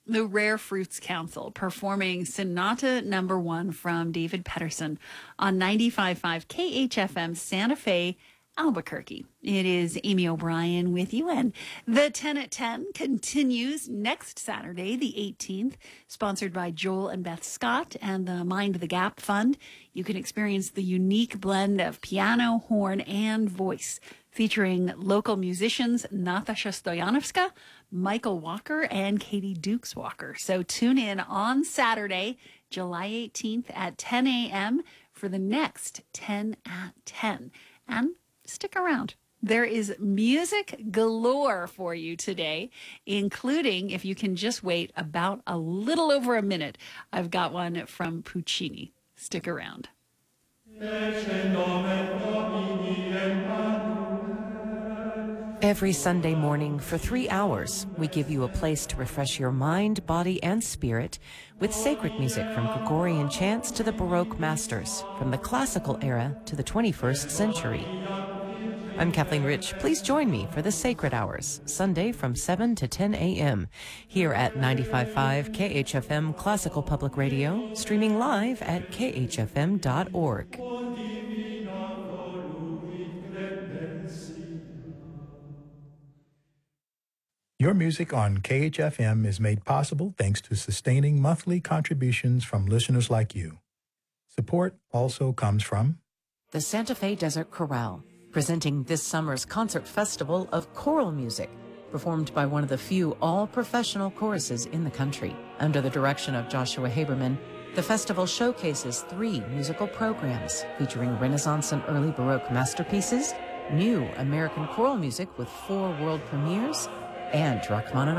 the Rare Fruits Council performing Sonata Number 1 from David Pedersen on 95.5 KHFM Santa Fe, Albuquerque. It is Amy O'Brien with you, and the 10 at 10 continues next Saturday, the 18th, sponsored by Joel and Beth Scott and the Mind the Gap Fund. You can experience the unique blend of piano, horn, and voice, featuring local musicians Natasha Stoyanovska, Michael Walker, and Katie Dukes Walker. So tune in on Saturday, July 18th at 10 a.m. for the next 10 at 10. And stick around. There is music galore for you today, including, if you can just wait about a little over a minute, I've got one from Puccini. Stick around. Every Sunday morning for 3 hours, we give you a place to refresh your mind, body, and spirit with sacred music from Gregorian chants to the Baroque masters, from the classical era to the 21st century. I'm Kathleen Rich. Please join me for the Sacred Hours, Sunday from 7 to 10 a.m. here at 95.5 KHFM Classical Public Radio, streaming live at khfm.org. Your music on KHFM is made possible thanks to sustaining monthly contributions from listeners like you. Support also comes from the Santa Fe Desert Chorale, presenting this summer's concert festival of choral music, performed by one of the few all-professional choruses in the country. Under the direction of Joshua Haberman, the festival showcases 3 musical programs featuring Renaissance and early Baroque masterpieces, new American choral music with 4 world premieres, and Rachmaninoff